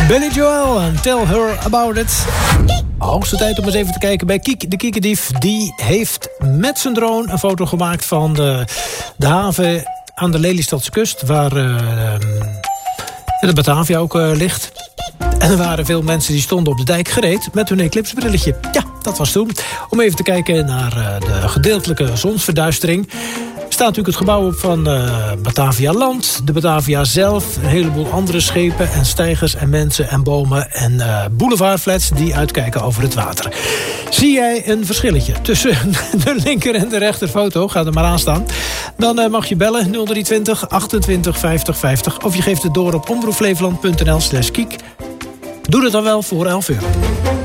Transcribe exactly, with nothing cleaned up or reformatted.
Billy Joel en Tell Her About It. Hoogste tijd om eens even te kijken bij Kiek. De Kiekendief die heeft met zijn drone een foto gemaakt van de, de haven aan de Lelystadse kust, waar uh, de Batavia ook uh, ligt. En er waren veel mensen die stonden op de dijk gereed met hun eclipsebrilletje. Ja, dat was toen. Om even te kijken naar uh, de gedeeltelijke zonsverduistering. Er staat natuurlijk het gebouw op van uh, Batavia Land, de Batavia zelf, een heleboel andere schepen en stijgers en mensen en bomen en uh, boulevardflats die uitkijken over het water. Zie jij een verschilletje tussen de linker en de rechter foto? Ga er maar aan staan. Dan uh, mag je bellen nul drie twintig achtentwintig vijftig vijftig of je geeft het door op omroepflevoland punt n l slash kiek. Doe het dan wel voor elf euro.